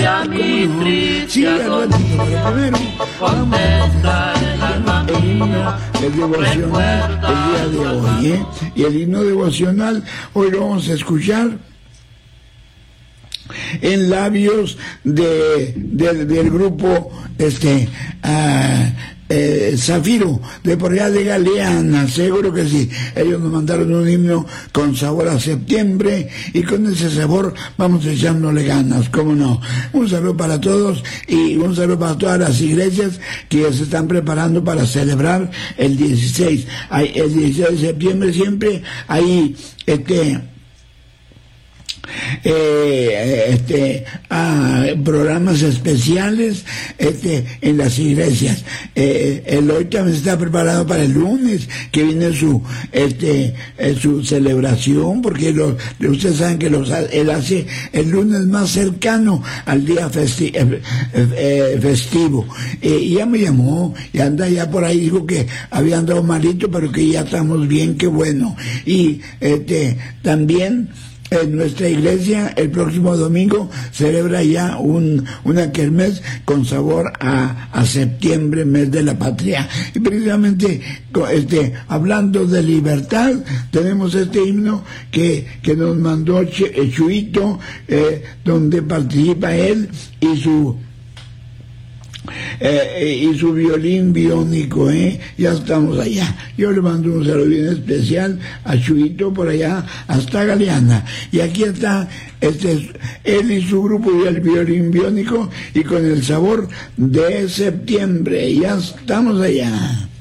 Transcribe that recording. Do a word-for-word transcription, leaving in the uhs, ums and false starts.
a mi no? triste Sí, al ratito, pero primero vamos a el himno el devocional el día de hoy, ¿eh? Y el himno devocional hoy lo vamos a escuchar en labios de, de del grupo este uh, eh, Zafiro de por allá de Galeana, seguro que sí. Ellos nos mandaron un himno con sabor a septiembre y con ese sabor vamos echándole ganas, cómo no. Un saludo para todos y un saludo para todas las iglesias que ya se están preparando para celebrar el dieciséis. Hay, el dieciséis de septiembre siempre hay este Eh, este ah, programas especiales este en las iglesias. Eh, el hoy también se está preparado para el lunes que viene su este eh, su celebración, porque los, ustedes saben que los él hace el lunes más cercano al día festi eh, eh, festivo. Eh, y ya me llamó y anda ya por ahí, dijo que había andado malito pero que ya estamos bien, qué bueno. Y este también en nuestra iglesia el próximo domingo celebra ya un, una kermés con sabor a, a septiembre, mes de la patria. Y precisamente este, hablando de libertad, tenemos este himno que, que nos mandó Chuito, eh, donde participa él y su Eh, y su violín biónico, ¿eh? Ya estamos allá. Yo le mando un saludo bien especial a Chuito por allá hasta Galeana. Y aquí está este, él y su grupo y el violín biónico y con el sabor de septiembre. Ya estamos allá.